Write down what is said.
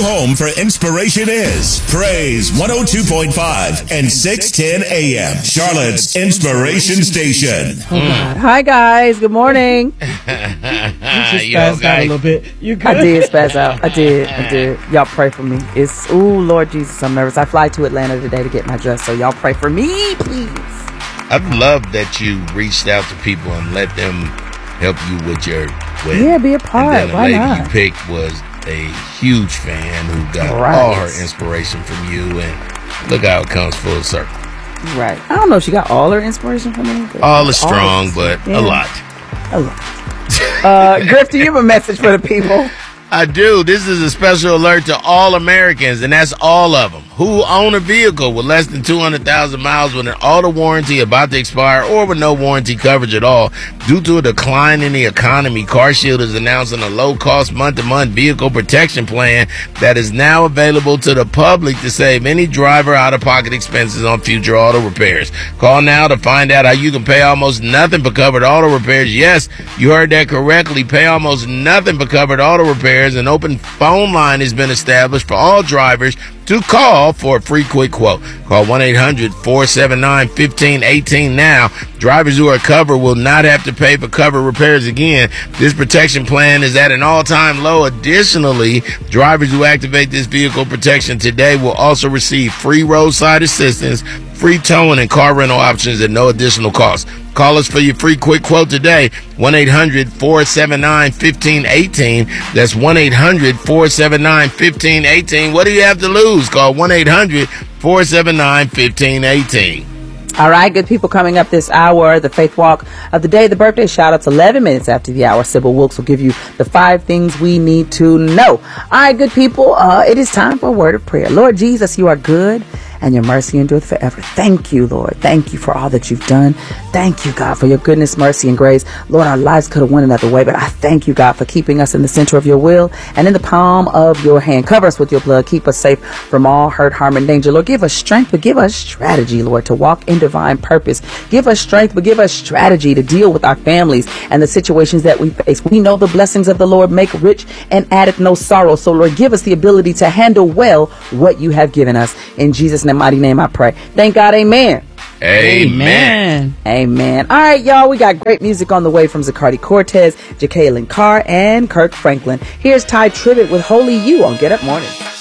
home for inspiration is Praise 102.5 and 610 AM, Charlotte's Inspiration Station. Oh God. Hi guys, good morning. You just spazzed out a little bit. You good? I did spaz out. I did. Y'all pray for me. It's Lord Jesus, I'm nervous. I fly to Atlanta today to get my dress, so y'all pray for me, please. I love that you reached out to people and let them help you with your wedding. Yeah, be a part. And then the Why lady not? you picked was a huge fan who got Right. all her inspiration from you, and look how it comes full circle. Right. I don't know if she got all her inspiration from me. All is strong, but yeah. a lot. A lot. Griff, do you have a message for the people? I do. This is a special alert to all Americans, and that's all of them, who own a vehicle with less than 200,000 miles with an auto warranty about to expire or with no warranty coverage at all. Due to a decline in the economy, CarShield is announcing a low-cost month-to-month vehicle protection plan that is now available to the public to save any driver out-of-pocket expenses on future auto repairs. Call now to find out how you can pay almost nothing for covered auto repairs. Yes, you heard that correctly. Pay almost nothing for covered auto repairs. An open phone line has been established for all drivers to call for a free quick quote. Call 1-800-479-1518 now. Drivers who are covered will not have to pay for covered repairs again. This protection plan is at an all-time low. Additionally, drivers who activate this vehicle protection today will also receive free roadside assistance, free towing, and car rental options at no additional cost. Call us for your free quick quote today, 1-800-479-1518. That's 1-800-479-1518. What do you have to lose? Call 1-800-479-1518. All right, good people, coming up this hour, the faith walk of the day, the birthday shout-outs, 11 minutes after the hour. Sybil Wilkes will give you the 5 things we need to know. All right, good people, it is time for a word of prayer. Lord Jesus, you are good, and your mercy endureth forever. Thank you, Lord. Thank you for all that you've done. Thank you, God, for your goodness, mercy, and grace. Lord, our lives could have went another way, but I thank you, God, for keeping us in the center of your will and in the palm of your hand. Cover us with your blood. Keep us safe from all hurt, harm, and danger. Lord, give us strength, but give us strategy, Lord, to walk in divine purpose. Give us strength, but give us strategy to deal with our families and the situations that we face. We know the blessings of the Lord make rich and addeth no sorrow. So, Lord, give us the ability to handle well what you have given us. In Jesus' mighty name I pray. Thank God. Amen. Amen. Amen. All right, y'all. We got great music on the way from Zacardi Cortez, Jacqueline Carr, and Kirk Franklin. Here's Ty Tribbett with Holy You on Get Up Morning.